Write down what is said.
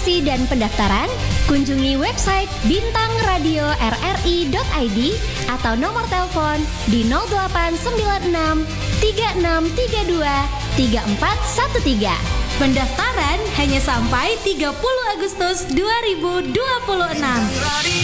registrasi dan pendaftaran, kunjungi website bintangradio.rri.id atau nomor telepon di 0896 3632 3413. Pendaftaran hanya sampai 30 Agustus 2026.